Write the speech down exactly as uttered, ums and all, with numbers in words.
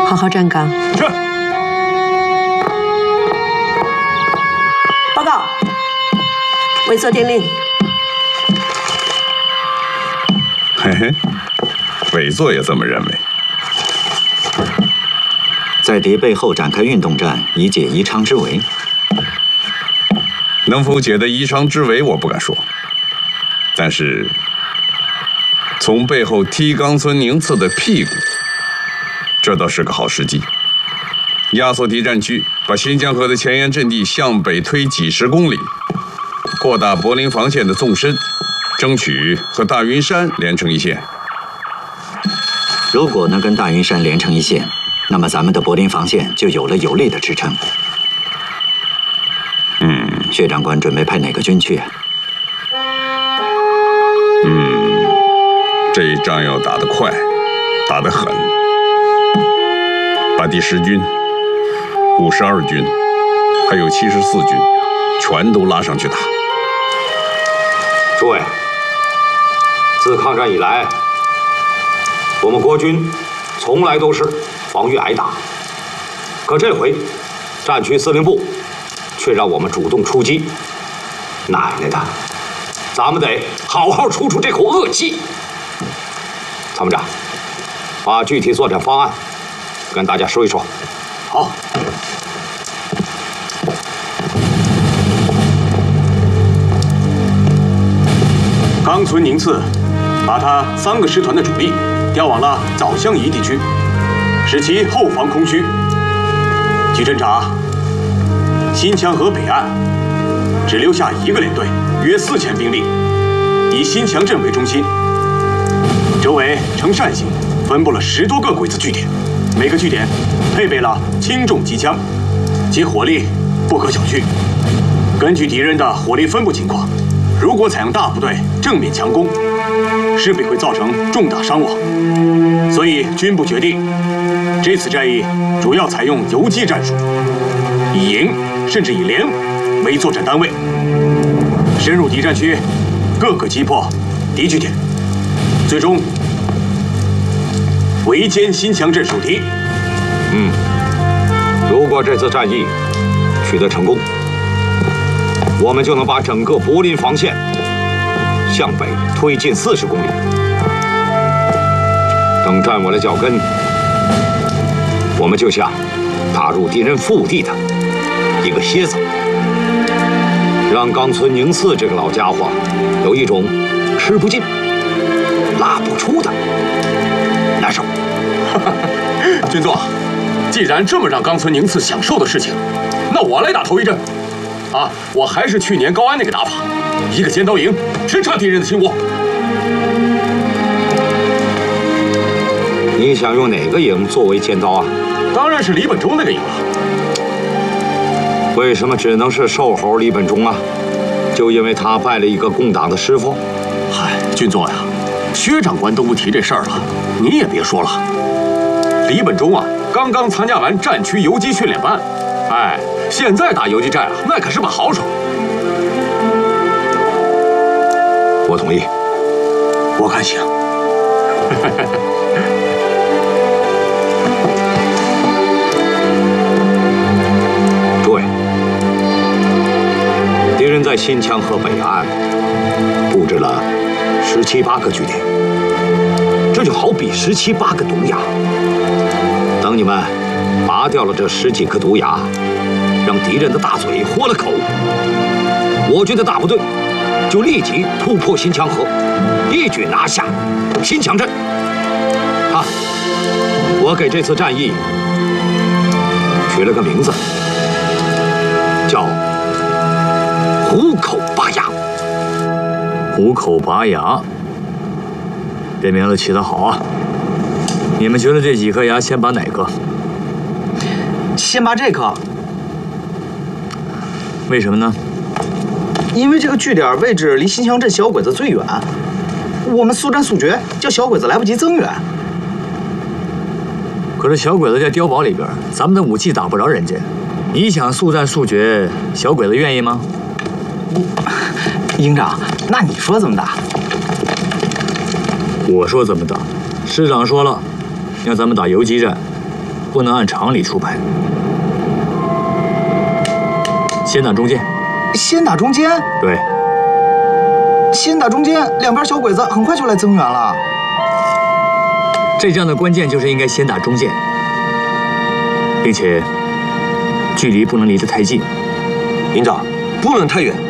好好站岗。 是。 报告，韦策电令。 嘿嘿，韦座也这么认为。 在敌背后展开运动战，以解宜昌之围。 能否解得宜昌之围，我不敢说。但是，从背后踢冈村宁次的屁股，这倒是个好时机。压缩敌战区，把新江河的前沿阵地向北推几十公里，扩大柏林防线的纵深，争取和大云山连成一线。 如果能跟大云山连成一线，那么咱们的柏林防线就有了有力的支撑。 嗯， 薛长官准备派哪个军去啊？ 嗯，这一仗要打得快，打得狠，把第十军、五十二军，还有七十四军，全都拉上去打。 诸位，自抗战以来，我们国军从来都是防御挨打，可这回战区司令部却让我们主动出击，奶奶的，咱们得好好出出这口恶气。参谋长，把具体作战方案跟大家说一说。 好。冈村宁次把他三个师团的主力调往了枣香宜地区，使其后方空虚。据侦查，新墙河北岸只留下一个连队，约四千兵力，以新墙镇为中心，周围呈扇形，分布了十多个鬼子据点，每个据点配备了轻重机枪，其火力不可小觑。根据敌人的火力分布情况，如果采用大部队正面强攻，势必会造成重大伤亡。所以军部决定，这次战役主要采用游击战术，以营甚至以连为作战单位，深入敌占区，各个击破敌据点，最终围歼新墙镇守敌。 嗯，如果这次战役取得成功，我们就能把整个柏林防线向北推进四十公里。等站稳了脚跟，我们就像打入敌人腹地的一个蝎子，让冈村宁次这个老家伙有一种吃不进、拉不出的难受。 军座，既然这么让冈村宁次享受的事情，那我来打头一阵。啊，我还是去年高安那个打法，一个尖刀营直插敌人的心窝。 你想用哪个营作为尖刀啊？ 当然是李本忠那个营了。 为什么只能是瘦猴李本忠啊？就因为他拜了一个共党的师傅？ 嗨，军座呀，薛长官都不提这事儿了，你也别说了。李本忠啊，刚刚参加完战区游击训练班，哎，现在打游击战啊，那可是把好手。 我同意， 我看行。 诸位，敌人在新墙河北岸布置了十七八个据点，这就好比十七八个毒牙。等你们拔掉了这十几颗毒牙，让敌人的大嘴豁了口，我军的大部队就立即突破新墙河，一举拿下新墙镇。啊，我给这次战役取了个名字，叫虎口拔牙。 虎口拔牙，这名字起得好啊！你们觉得这几颗牙先拔哪个？ 先拔这颗。 为什么呢？ 因为这个据点位置离新墙镇小鬼子最远，我们速战速决，叫小鬼子来不及增援。 可是小鬼子在碉堡里边，咱们的武器打不着人家。你想速战速决，小鬼子愿意吗？ 营长，那你说怎么打？ 我说怎么打？师长说了，让咱们打游击战， 不能按常理出牌，先打中间。 先打中间？ 对， 先打中间，两边小鬼子很快就来增援了。 这仗的关键就是应该先打中间，并且距离不能离得太近。 营长，不能太远。